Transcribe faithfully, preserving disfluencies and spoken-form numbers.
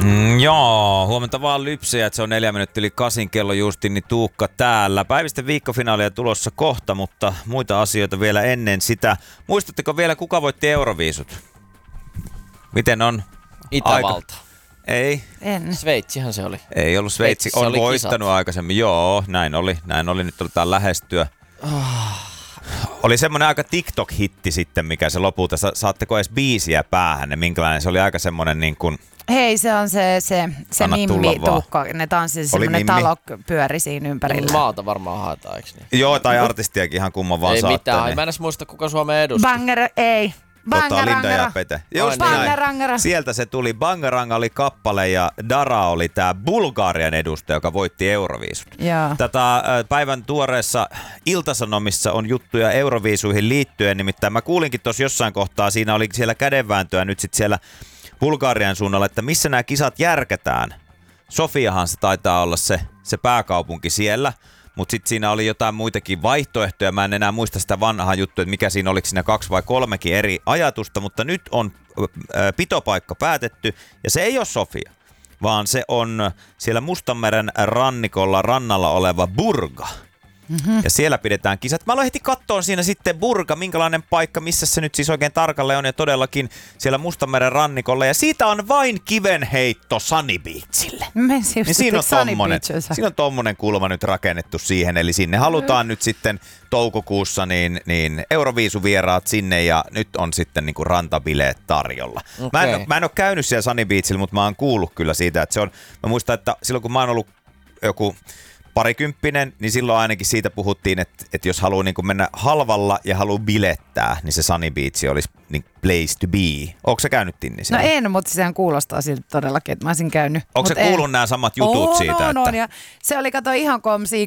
Mm, joo, huomenta vaan lypsyjä, että se on neljä minuuttia yli kasin kello justiin, niin Tuukka täällä. Päivisten viikkofinaalia tulossa kohta, mutta muita asioita vielä ennen sitä. Muistatteko vielä, kuka voitti Euroviisut? Miten on? Itävalta. Aika... Ei. En. Sveitsihän se oli. Ei ollut Sveitsi. Sveitsissä On oli voittanut kisat. aikaisemmin. Joo, näin oli. Näin oli. Nyt aletaan lähestyä. Oh. Oli semmoinen aika TikTok-hitti sitten, mikä se lopulta. Sa- saatteko edes biisiä päähän? Minkälainen? Se oli aika semmoinen niin kuin... Hei, se on se, se, se Anna tulla Mimmi vaan. Tuukka. Ne tanssi, semmoinen Mimmi? talo pyöri siinä ympärillä. Maata varmaan haetaan, eikö niin? Joo, tai artistiakin ihan kumman vaan Ei saattaa. mitään, mä en edes muista kuka Suomen edusti. Banger, ei. Tota, Linda ja Bangarangara. Pete. Just näin. Bangarangara. Sieltä se tuli. Bangaranga oli kappale ja Dara oli tää Bulgarian edustaja, joka voitti Euroviisut. Joo. Tätä äh, päivän tuoreessa Ilta-Sanomissa on juttuja Euroviisuihin liittyen. Nimittäin mä kuulinkin tuossa jossain kohtaa, siinä oli siellä kädenvääntöä nyt sit siellä Bulgarian suunnalla, että missä nämä kisat järkätään. Sofiahan se taitaa olla se, se pääkaupunki siellä. Mutta sitten siinä oli jotain muitakin vaihtoehtoja. Mä en enää muista sitä vanhaa juttua, että mikä siinä oliko siinä kaksi vai kolmekin eri ajatusta. Mutta nyt on ä, pitopaikka päätetty ja se ei ole Sofia, vaan se on siellä Mustanmeren rannikolla rannalla oleva Burga. Mm-hmm. Ja siellä pidetään kisat. Mä aloin heti katsoa siinä sitten Burga, minkälainen paikka, missä se nyt siis oikein tarkalleen on. Ja todellakin siellä Mustanmeren rannikolla. Ja siitä on vain kivenheitto Sunny Beachille. Niin siinä, on tommonen, siinä on tommonen kulma nyt rakennettu siihen. Eli sinne halutaan mm. nyt sitten toukokuussa niin, niin Euroviisuvieraat sinne. Ja nyt on sitten niinku rantabileet tarjolla. Okay. Mä, en, mä en ole käynyt siellä Sunny Beachillä, mutta mä oon kuullut kyllä siitä, että se on... Mä muistan, että silloin kun mä oon ollut joku... parikymppinen, niin silloin ainakin siitä puhuttiin, että, että jos haluaa niin kuin mennä halvalla ja haluaa bilettää, niin se Sunny Beach olisi niin place to be. Ootko sä käynyt Tinni siellä? No en, mutta sehän kuulostaa siltä todellakin, että mä olisin käynyt. Onko sä kuullut nämä samat jutut on, siitä? On, että... on, ja se oli, kato, ihan komsia